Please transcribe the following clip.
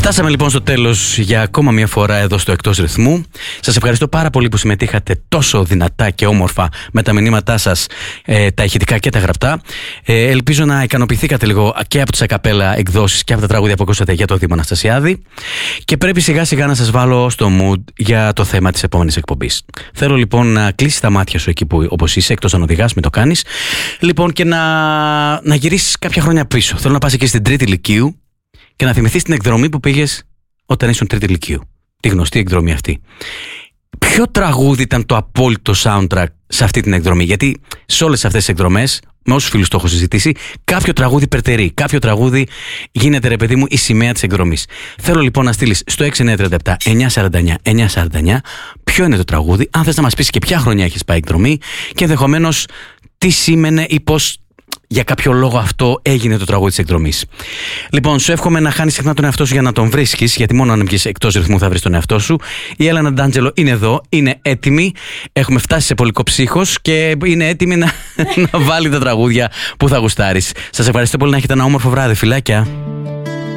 Φτάσαμε λοιπόν στο τέλος για ακόμα μια φορά εδώ στο Εκτός Ρυθμού. Σας ευχαριστώ πάρα πολύ που συμμετείχατε τόσο δυνατά και όμορφα με τα μηνύματά σας, τα ηχητικά και τα γραπτά. Ελπίζω να ικανοποιηθήκατε λίγο και από τις ακαπέλα εκδόσεις και από τα τραγούδια που ακούσατε για το Δήμο Αναστασιάδη. Και πρέπει σιγά σιγά να σας βάλω στο mood για το θέμα της επόμενης εκπομπής. Θέλω λοιπόν να κλείσεις τα μάτια σου εκεί που όπως είσαι, εκτός αν οδηγάς, μην το κάνεις. Λοιπόν, και να γυρίσεις κάποια χρόνια πίσω. Θέλω να πας εκεί στην Τρίτη Λυκείου και να θυμηθείς την εκδρομή που πήγες όταν ήσουν Τρίτη Λυκείου. Τη γνωστή εκδρομή αυτή. Ποιο τραγούδι ήταν το απόλυτο soundtrack σε αυτή την εκδρομή? Γιατί σε όλες αυτές τις εκδρομές, με όσους φίλους το έχω συζητήσει, κάποιο τραγούδι περτερεί. Κάποιο τραγούδι γίνεται, ρε παιδί μου, η σημαία της εκδρομής. Θέλω λοιπόν να στείλεις στο 6937 949 949 ποιο είναι το τραγούδι, αν θες να μας πεις και ποια χρονιά έχεις πάει εκδρομή και ενδεχομένως τι σήμαινε ή πώς για κάποιο λόγο αυτό έγινε το τραγούδι της εκδρομής. Λοιπόν, σου εύχομαι να χάνεις συχνά τον εαυτό σου για να τον βρίσκεις, γιατί μόνο αν βγεις εκτός ρυθμού θα βρεις τον εαυτό σου. Η Έλενα Ντάντζελο είναι εδώ, είναι έτοιμη. Έχουμε φτάσει σε πολικό ψύχος και είναι έτοιμη να βάλει τα τραγούδια που θα γουστάρεις. Σας ευχαριστώ πολύ, να έχετε ένα όμορφο βράδυ, φιλάκια.